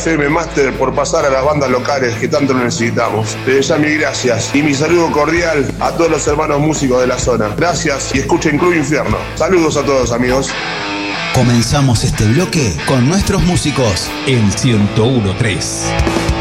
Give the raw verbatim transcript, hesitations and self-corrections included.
F M Master por pasar a las bandas locales que tanto necesitamos. Desde ya mil gracias y mi saludo cordial a todos los hermanos músicos de la zona. Gracias y escuchen Club Infierno. Saludos a todos, amigos. Comenzamos este bloque con nuestros músicos en ciento uno punto tres.